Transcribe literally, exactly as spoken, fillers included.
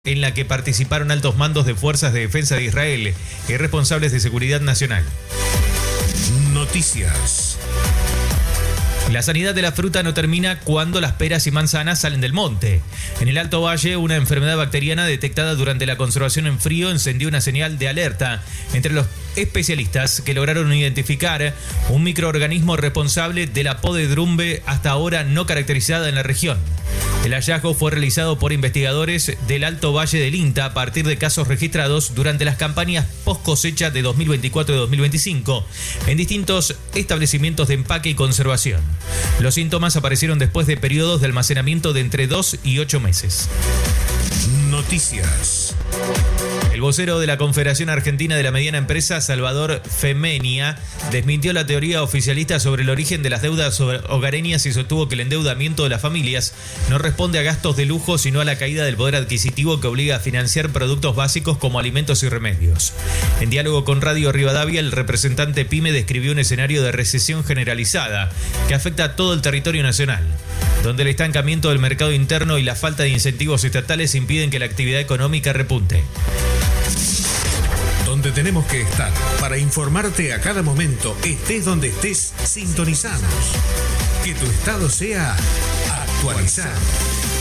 en la que participaron altos mandos de fuerzas de defensa de Israel y responsables de seguridad nacional. Noticias. La sanidad de la fruta no termina cuando las peras y manzanas salen del monte. En el Alto Valle, una enfermedad bacteriana detectada durante la conservación en frío encendió una señal de alerta entre los especialistas que lograron identificar un microorganismo responsable de la podredumbre hasta ahora no caracterizada en la región. El hallazgo fue realizado por investigadores del Alto Valle del INTA a partir de casos registrados durante las campañas post cosecha de dos mil veinticuatro y dos mil veinticinco en distintos establecimientos de empaque y conservación. Los síntomas aparecieron después de periodos de almacenamiento de entre dos y ocho meses. Noticias. El vocero de la Confederación Argentina de la Mediana Empresa, Salvador Femenia, desmintió la teoría oficialista sobre el origen de las deudas hogareñas y sostuvo que el endeudamiento de las familias no responde a gastos de lujo, sino a la caída del poder adquisitivo que obliga a financiar productos básicos como alimentos y remedios. En diálogo con Radio Rivadavia, el representante PYME describió un escenario de recesión generalizada que afecta a todo el territorio nacional, donde el estancamiento del mercado interno y la falta de incentivos estatales impiden que la actividad económica repunte. Donde tenemos que estar para informarte a cada momento, estés donde estés, sintonizamos. Que tu estado sea actualizado.